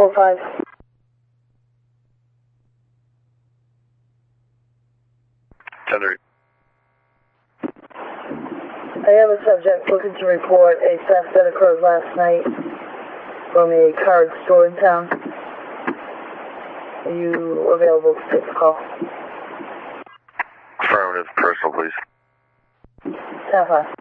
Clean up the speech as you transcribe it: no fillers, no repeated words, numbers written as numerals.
10-4-5. Tender. I have a subject looking to report a theft that occurred last night from a card store in town. Are you available to take the call? Affirmative. Personal, please. 10-5.